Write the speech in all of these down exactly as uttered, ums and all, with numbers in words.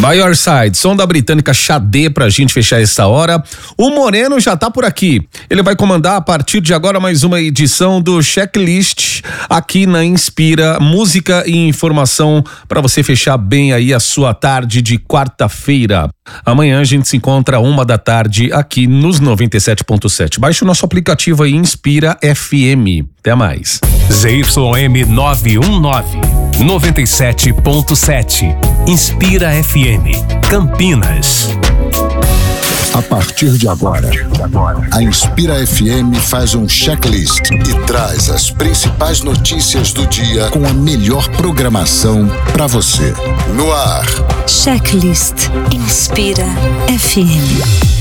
By Your Side, som da britânica Xadê pra gente fechar essa hora. O Moreno já tá por aqui. Ele vai comandar a partir de agora mais uma edição do Checklist aqui na Inspira, música e informação para você fechar bem aí a sua tarde de quarta-feira. Amanhã a gente se encontra uma da tarde aqui nos noventa e sete ponto sete. Baixe o nosso aplicativo aí, Inspira F M. Até mais. Z Y M novecentos e dezenove, noventa e sete ponto sete. Inspira F M, Campinas. A partir de agora, a Inspira F M faz um checklist e traz as principais notícias do dia com a melhor programação para você. No ar. Checklist Inspira F M.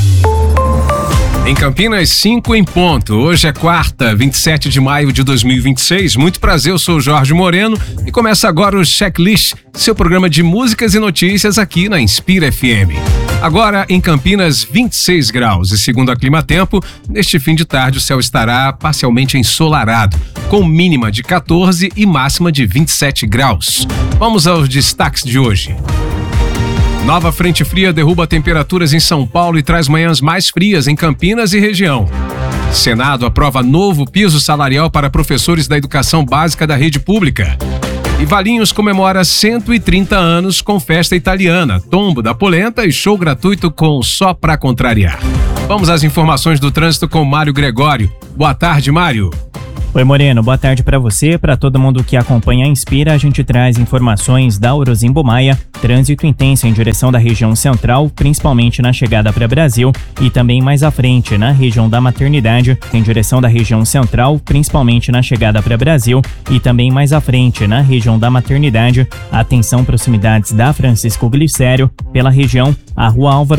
Em Campinas, cinco em ponto. Hoje é quarta, vinte e sete de maio de dois mil e vinte e seis. Muito prazer, eu sou o Jorge Moreno e começa agora o Checklist, seu programa de músicas e notícias aqui na Inspira F M. Agora, em Campinas, vinte e seis graus e segundo a Climatempo, neste fim de tarde o céu estará parcialmente ensolarado, com mínima de quatorze e máxima de vinte e sete graus. Vamos aos destaques de hoje. Nova frente fria derruba temperaturas em São Paulo e traz manhãs mais frias em Campinas e região. Senado aprova novo piso salarial para professores da educação básica da rede pública. E Valinhos comemora cento e trinta anos com festa italiana, tombo da polenta e show gratuito com Só Pra Contrariar. Vamos às informações do trânsito com Mário Gregório. Boa tarde, Mário. Oi, Moreno, boa tarde para você, para todo mundo que acompanha a Inspira. A gente traz informações da Orozimbo Maia, trânsito intenso em direção da região central, principalmente na chegada para Brasil, e também mais à frente na região da Maternidade, em direção da região central, principalmente na chegada para Brasil, e também mais à frente na região da Maternidade. Atenção, proximidades da Francisco Glicério, pela região, a Rua Álvaro